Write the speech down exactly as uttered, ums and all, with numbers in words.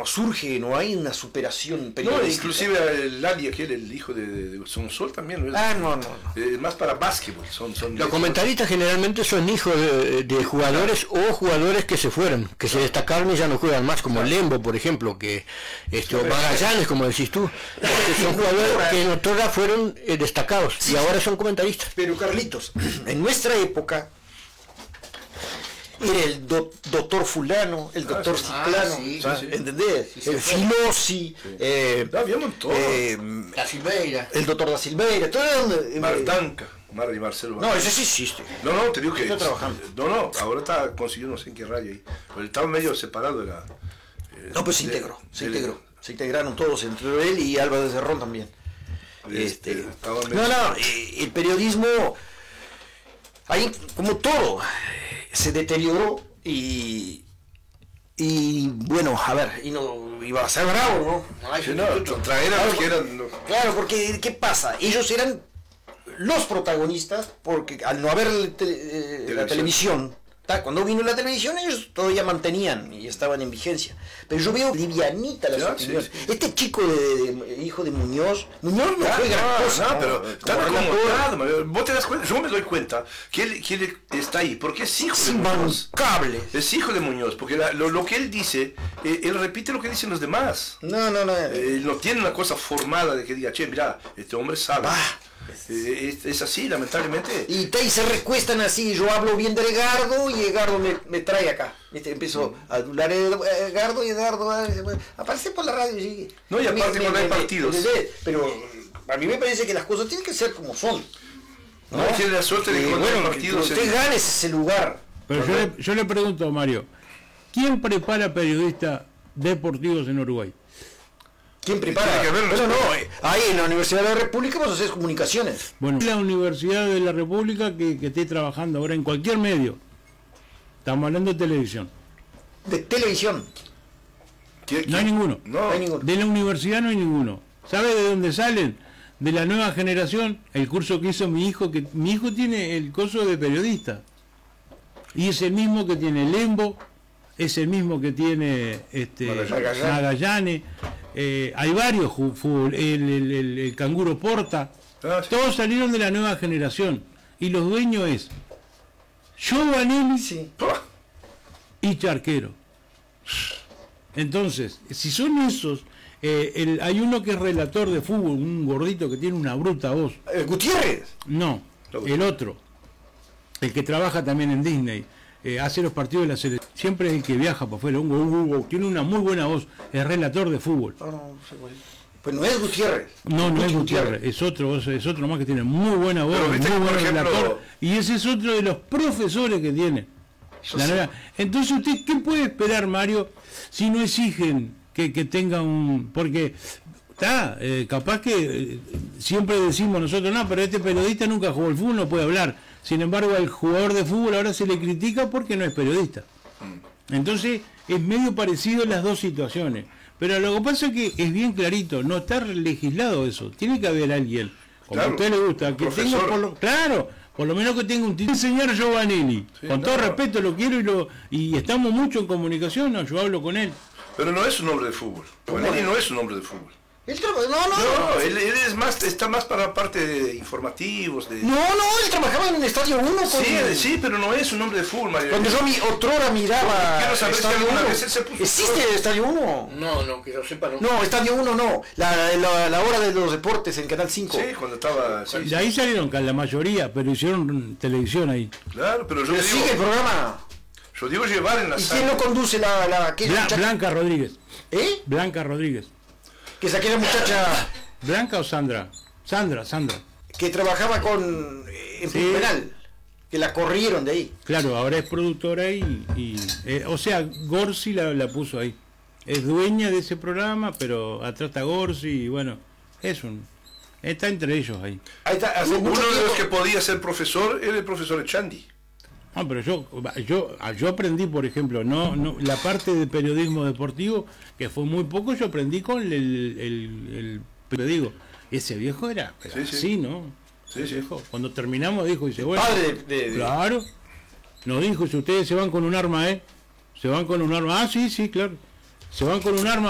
no surge, no hay una superación periodística. No, inclusive el Lali, aquel, el hijo de, de, de Sonsol también, ¿no es? Ah, no, no. no. Eh, más para básquetbol. Son, son Los comentaristas generalmente son hijos de, de jugadores o jugadores que se fueron, que se destacaron y ya no juegan más, como Lembo, por ejemplo, que este, o Magallanes, como decís tú, que son jugadores que en otra fueron eh, destacados y ahora son comentaristas. Pero Carlitos, en nuestra época era el do, doctor fulano, el doctor ah, ciclano, sí, o sea, sí, sí. ¿entendés? Sí, sí, el sí. Filosi, Sí. eh, Ah, había un montón. eh, La Silveira. el doctor da Silveira, todo era, eh, Martanca, Mar y Marcelo. no, ese sí existe. No, no, te digo que... Está trabajando. No, no, ahora está consiguiendo no sé en qué radio ahí. Pero estaba medio separado, era... Eh, No, pues se de- integró, se de- integró. Se integraron todos, entre él y Álvarez de Ron también. Este, Este, estaba medio- no, no, eh, el periodismo, ahí como todo, se deterioró y, y bueno, a ver, y no iba a ser bravo, ¿no? Ay, Sí, no, traer a los que eran... no. Claro, porque ¿qué pasa? Ellos eran los protagonistas porque al no haber te- eh, la televisión, ta, cuando vino la televisión ellos todavía mantenían y estaban en vigencia. Pero yo veo livianita las Sí, opiniones. sí, sí. Este chico de, de- hijo de Muñoz, Muñoz no fue gran No, cosa, no, ¿no? pero Como está relator, acomodado, Mario. Vos te das cuenta, yo me doy cuenta que él, que él está ahí, porque es hijo de Muñoz. imbancable. Es hijo de Muñoz, porque la- lo, lo que él dice, eh, él repite lo que dicen los demás. No, no, no. Eh, no tiene una cosa formada de que diga, che, mira, este hombre sabe. Ah. Eh, es, es así, lamentablemente. Y, te, y se recuestan así, yo hablo bien de Edgardo y Edgardo me, me trae acá. ¿Viste? Empiezo a adular a Edgardo y Edgardo eh, aparece por la radio. Sí. No, y A mí aparte me- cuando hay me- me- partidos. ¿entendés? Pero a mí me parece que las cosas tienen que ser como son. No, tiene la suerte de Eh, que cuando hay bueno, que partidos... usted en- gane ese lugar. Pero yo le, yo le pregunto a Mario, ¿quién prepara periodistas deportivos en Uruguay? ¿Quién prepara? Tiene que haber Bueno, respeto. no, eh, ahí en la Universidad de la República vos haces comunicaciones. Bueno, la Universidad de la República que, que esté trabajando ahora en cualquier medio. Estamos hablando de televisión. De televisión. ¿Quién- No hay quién? ninguno. No, No hay ninguno. De la universidad no hay ninguno. ¿Sabe de dónde salen? De la nueva generación. El curso que hizo mi hijo, que mi hijo tiene el curso de periodista. Y es el mismo que tiene Lembo, es el mismo que tiene este, Magallanes. Magallanes. Eh, hay varios ju- fútbol, el, el- el- el Canguro Porta. Ah, sí. Todos salieron de la nueva generación. Y los dueños es Giovanelli Sí. Pua. y Charquero. Entonces, si son esos, eh, el- hay uno que es relator de fútbol, un gordito que tiene una bruta voz. Eh, Gutiérrez. No, No. el otro, el que trabaja también en Disney, eh, hace los partidos de la selección, siempre es el que viaja para afuera, un, un- un- tiene una muy buena voz, es relator de fútbol. No, no, no sé cuál es. Pues no es Gutiérrez. No, no es Gutiérrez, es otro, es otro más que tiene muy buena voz, Pero muy viste que, por buen ejemplo- relator, y ese es otro de los profesores que tiene. La nueva- Entonces, ¿usted qué puede esperar, Mario, si no exigen que, que tenga un... Porque, está, eh, capaz que eh, siempre decimos nosotros, no, pero este periodista nunca jugó al fútbol, no puede hablar. Sin embargo, al jugador de fútbol ahora se le critica porque no es periodista. Entonces, es medio parecido las dos situaciones. Pero lo que pasa es que es bien clarito, no está legislado eso. Tiene que haber alguien, como Claro, a usted le gusta, que profesor. tenga por lo... Claro, por lo menos que tenga un título. Señor Giovanelli, Sí, con no. todo respeto lo quiero y lo y estamos mucho en comunicación, no, yo hablo con él. Pero no es un hombre de fútbol. Bonelli no es un hombre de fútbol. Él traba- no, no, No, no. él, él es más, está más para la parte de informativos, de... No, no, él trabajaba en el Estadio uno con... Sí, sí, pero no es un hombre de fútbol, Mario. Cuando yo mi otrora miraba Quiero saber si Estadio alguna uno. vez él se puso- ¿Existe el Estadio uno? No, no, que yo sepa, no. No, Estadio uno no. La, la, la hora de los deportes en Canal cinco. Sí, cuando estaba... Sí, De sí, ahí salieron ca- la mayoría, pero hicieron televisión ahí. claro, pero yo Pero digo, sigue el programa. yo digo llevar en la ¿Y quién lo sangre. conduce la... la aquella Bla- muchacha? Blanca Rodríguez. ¿Eh? Blanca Rodríguez. Que es aquella muchacha ¿Blanca o Sandra? Sandra, Sandra. que trabajaba con... eh, en Sí. penal. Que la corrieron de ahí. Claro, ahora es productora y... y, eh, o sea, Gorsi la, la puso ahí. Es dueña de ese programa, pero atrás está Gorsi y bueno, es un... Está entre ellos ahí. Ahí está, hace Uno mucho de los que tiempo... podía ser profesor era el profesor Echandi. No, pero yo, yo, yo aprendí, por ejemplo, no, no, la parte de periodismo deportivo, que fue muy poco, yo aprendí con el, el, el periódico. Ese viejo era, era Sí, sí. así, ¿no? Sí, sí. Viejo, cuando terminamos dijo, dice, bueno, Padre de... de- de- claro, nos dijo, si ustedes se van con un arma, ¿eh? Se van con un arma, ah, sí, sí, claro, se van con un arma.